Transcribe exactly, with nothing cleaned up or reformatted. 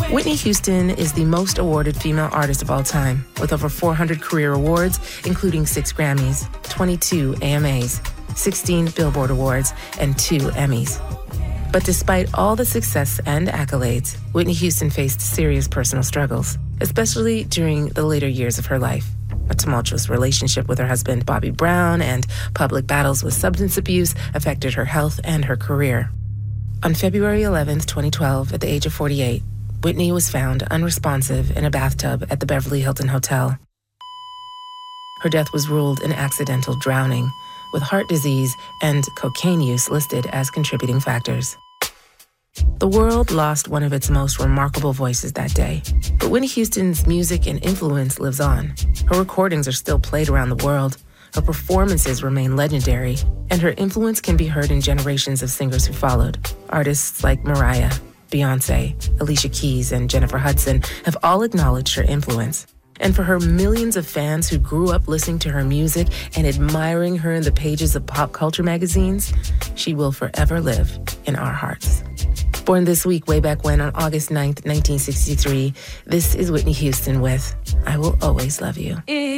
Whitney Houston is the most awarded female artist of all time, with over four hundred career awards, including six Grammys, twenty-two A M As, sixteen Billboard Awards, and two Emmys. But despite all the success and accolades, Whitney Houston faced serious personal struggles, especially during the later years of her life. A tumultuous relationship with her husband, Bobby Brown, and public battles with substance abuse affected her health and her career. On February eleventh, twenty twelve, at the age of forty-eight, Whitney was found unresponsive in a bathtub at the Beverly Hilton Hotel. Her death was ruled an accidental drowning, with heart disease and cocaine use listed as contributing factors. The world lost one of its most remarkable voices that day, but Whitney Houston's music and influence lives on. Her recordings are still played around the world, her performances remain legendary, and her influence can be heard in generations of singers who followed. Artists like Mariah, Beyoncé, Alicia Keys, and Jennifer Hudson have all acknowledged her influence. And for her millions of fans who grew up listening to her music and admiring her in the pages of pop culture magazines, she will forever live in our hearts. Born this week, way back when, on August ninth, nineteen sixty-three, this is Whitney Houston with I Will Always Love You.